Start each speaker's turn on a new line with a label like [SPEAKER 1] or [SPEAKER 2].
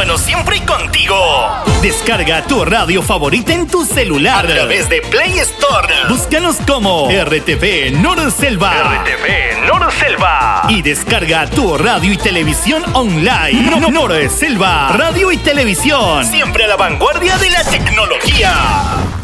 [SPEAKER 1] Llévanos siempre contigo. Descarga tu radio favorita en tu celular a través de Play Store. Búscanos como RTV Norselva. RTV Norselva. Y descarga tu radio y televisión online. Norselva. Radio y televisión. Siempre a la vanguardia de la tecnología.